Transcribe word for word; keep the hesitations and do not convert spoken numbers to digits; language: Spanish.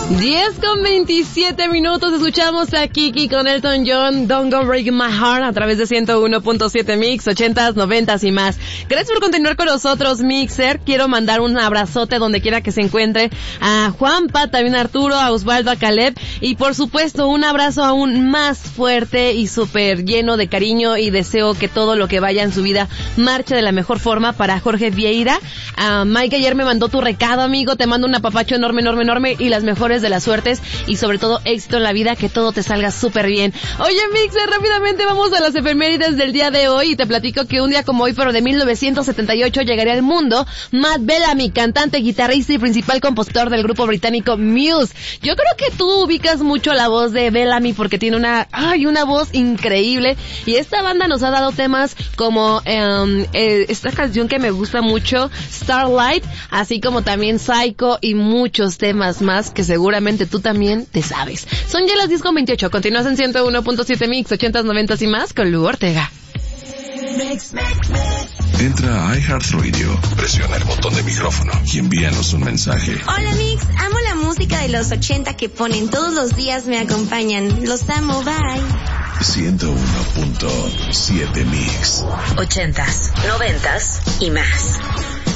diez con veintisiete minutos, escuchamos a Kiki con Elton John, Don't Go Break My Heart, a través de ciento uno punto siete Mix, ochentas, noventas y más. Gracias por continuar con nosotros, Mixer. Quiero mandar un abrazote donde quiera que se encuentre a Juanpa, también a Arturo, a Osvaldo, a Caleb, y por supuesto un abrazo aún más fuerte y súper lleno de cariño y deseo que todo lo que vaya en su vida marche de la mejor forma para Jorge Vieira. Uh, Mike ayer me mandó tu recado, amigo, te mando un apapacho enorme, enorme, enorme y las mejores de las suertes y sobre todo éxito en la vida, que todo te salga súper bien. Oye, Mixer, rápidamente vamos a las efemérides del día de hoy y te platico que un día como hoy, pero de mil novecientos setenta y ocho, llegaría al mundo Matt Bellamy, cantante, guitarrista y principal compositor del grupo británico Muse. Yo creo que tú ubicas mucho la voz de Bellamy porque tiene una, ay, una voz increíble y esta banda nos ha dado temas como um, eh, esta canción que me gusta mucho, Starlight, así como también Psycho y muchos temas más que seguro seguramente tú también te sabes. Son ya las diez con veintiocho. Continúas en ciento uno punto siete Mix, ochentas, noventas y más con Lu Ortega. Entra a iHeartRadio, presiona el botón de micrófono y envíanos un mensaje. Hola, Mix, amo la música de los ochenta que ponen todos los días, me acompañan. Los amo, bye. ciento uno punto siete Mix. Ochentas, noventas y más.